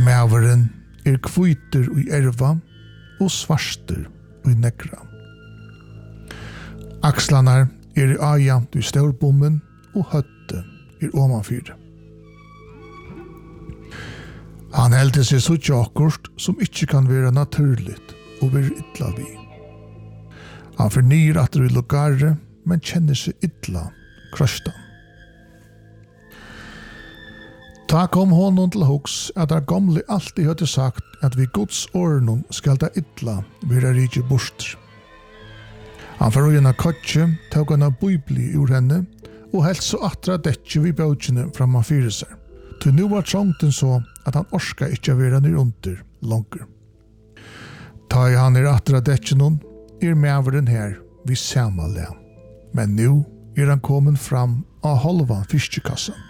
Mæveren kviter i erva og svarster i negra. Akslanar i ajant i staurbommen og høtte i omanfyr. Han heldte seg så akkurat som ikke kan være naturligt og være ytla vi. Han fornyer at det er lugare, men kjenner seg ytla krøstan. Ta kom honom til hoks at der gamle alltid hadde sagt at vi Guds årenom skal da ytla være rike bort. Han får ugna kotje, tog han av bibli ur henne, og helt så atra detje vi bautjene framman fyre seg. Til nu var trångten så at han orska ikkje være nir under langer. Ta i han atra detje mæveren her vi samma lea. Men nu han kommen fram av halva fiskekassan.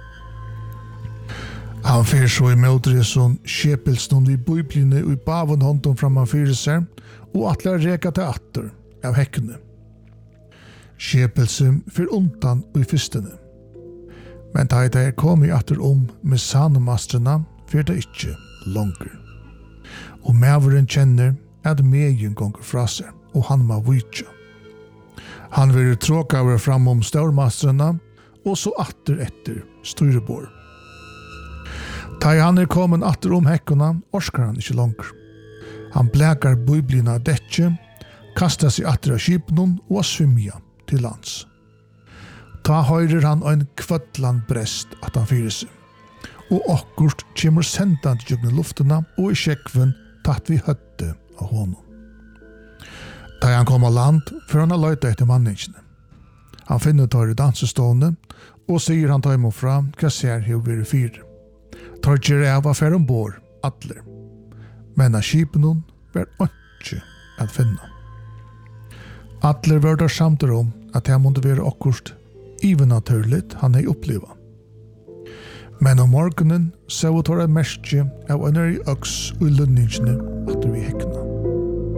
Han fer så i mødreson skjepelsen vid bibline og i baven hånden framman fyre seg, og atler reka til atter av hekkene. Skjepelsen for undan og i fyrstene. Men da det kom i atter med sanemastrena, for det ikke langer. Og mæveren kjenner at megen gonger fra seg, og han må vitsja. Han vil tråka over fram stormastrena, og så atter etter styrebord. Da han kommen atter hekkene, orskar han ikke langer. Han blækar biblina detje, kastar seg atter av skipen og svimja til lands. Ta høyrer han en kvøtland brest at han fyrer seg. Og akkurat kommer sendan til jøgne luftena og i skjekven tatt vi høtte av honom. Da han kom av land, for han har løyta etter manningene. Han finner tar i dansestående, og sier han tar imot fra hva ser hev være fyre. Tar ikke av affær ombord, atler. Men av skipen var ikke at finne. Atler var der samtidig at det måtte være akkurat naturligt han hei oppleva. Men om morgenen så tar det merke av en øks og lønningene at vi hekkene.